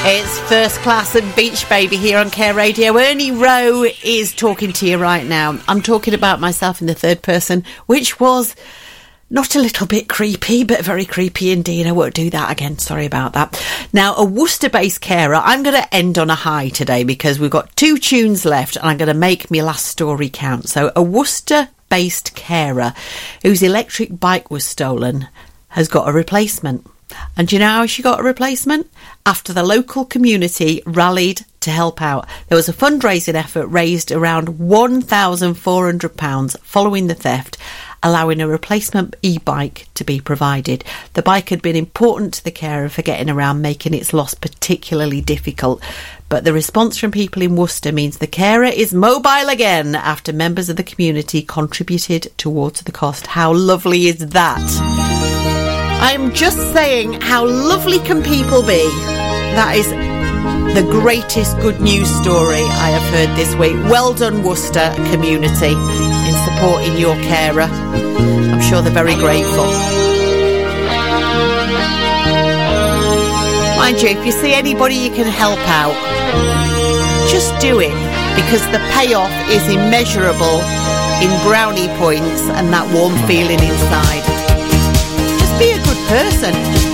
It's First Class and Beach Baby here on Care Radio. Ernie Rowe is talking to you right now. I'm talking about myself in the third person, which was not a little bit creepy, but very creepy indeed. I won't do that again. Sorry about that. Now, a Worcester-based carer. I'm going to end on a high today because we've got 2 tunes left and I'm going to make my last story count. So, a Worcester-based carer whose electric bike was stolen has got a replacement. And do you know how she got a replacement? After the local community rallied to help out. There was a fundraising effort raised around £1,400 following the theft, allowing a replacement e-bike to be provided. The bike had been important to the carer for getting around, making its loss particularly difficult. But the response from people in Worcester means the carer is mobile again after members of the community contributed towards the cost. How lovely is that? I'm just saying, how lovely can people be? That is the greatest good news story I have heard this week. Well done, Worcester community, in supporting your carer. I'm sure they're very grateful. Mind you, if you see anybody you can help out, just do it, because the payoff is immeasurable in brownie points and that warm feeling inside. Be a good person. Just